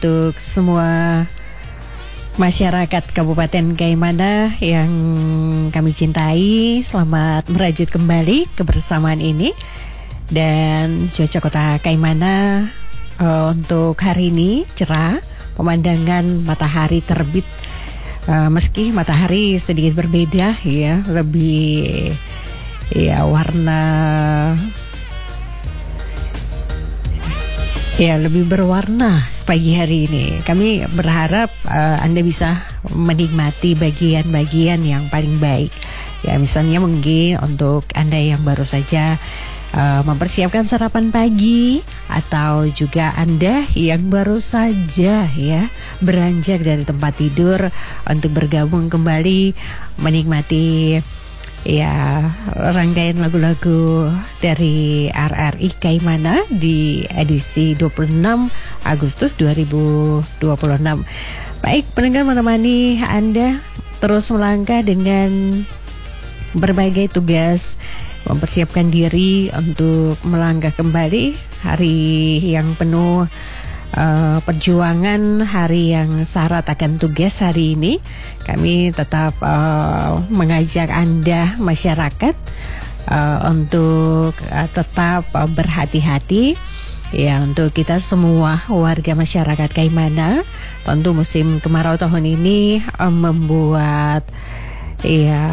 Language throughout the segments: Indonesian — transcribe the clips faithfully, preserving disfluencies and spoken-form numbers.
untuk semua masyarakat Kabupaten Kaimana yang kami cintai. Selamat merajut kembali kebersamaan ini. Dan cuaca kota Kaimana uh, untuk hari ini cerah, pemandangan matahari terbit. Uh, meski matahari sedikit berbeda ya, lebih ya warna ya lebih berwarna pagi hari ini. Kami berharap uh, Anda bisa menikmati bagian-bagian yang paling baik. Ya, misalnya mungkin untuk Anda yang baru saja Uh, mempersiapkan sarapan pagi, atau juga Anda yang baru saja ya beranjak dari tempat tidur untuk bergabung kembali menikmati ya rangkaian lagu-lagu dari R R I Kaimana di edisi dua puluh enam Agustus dua ribu dua puluh enam. Baik, pendengar, menemani Anda terus melangkah dengan berbagai tugas, mempersiapkan diri untuk melangkah kembali hari yang penuh uh, perjuangan, hari yang syarat akan tugas hari ini. Kami tetap uh, mengajak Anda masyarakat uh, untuk uh, tetap uh, berhati-hati. Ya, untuk kita semua warga masyarakat Kaimana, tentu musim kemarau tahun ini uh, membuat ya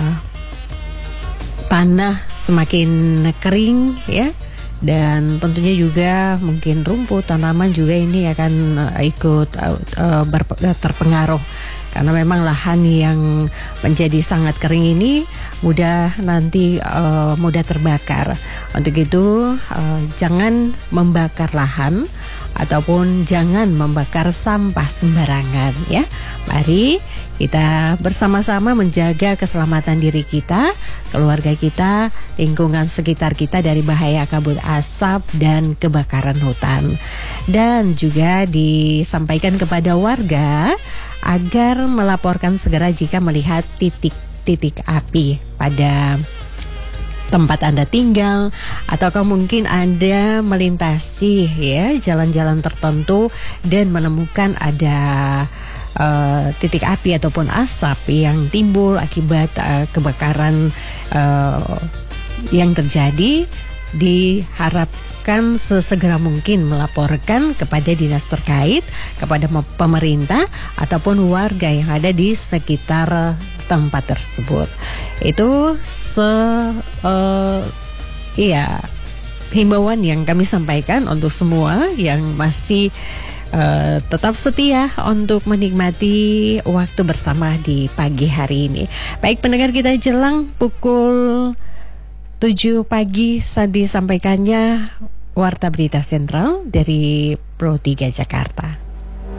tanah semakin kering ya, dan tentunya juga mungkin rumput, tanaman juga ini akan uh, ikut uh, ber- terpengaruh karena memang lahan yang menjadi sangat kering ini mudah nanti uh, mudah terbakar. Untuk itu uh, jangan membakar lahan ataupun jangan membakar sampah sembarangan ya. Mari kita bersama-sama menjaga keselamatan diri kita, keluarga kita, lingkungan sekitar kita dari bahaya kabut asap dan kebakaran hutan. Dan juga disampaikan kepada warga agar melaporkan segera jika melihat titik-titik api pada tempat Anda tinggal, ataukah mungkin Anda melintasi ya jalan-jalan tertentu dan menemukan ada uh, titik api ataupun asap yang timbul akibat uh, kebakaran uh, yang terjadi. Diharapkan sesegera mungkin melaporkan kepada dinas terkait, kepada pemerintah ataupun warga yang ada di sekitar tempat tersebut. Itu se uh, iya himbauan yang kami sampaikan untuk semua yang masih uh, tetap setia untuk menikmati waktu bersama di pagi hari ini. Baik, pendengar, kita jelang pukul tujuh pagi saat disampaikannya Warta Berita Sentral dari Pro tiga Jakarta.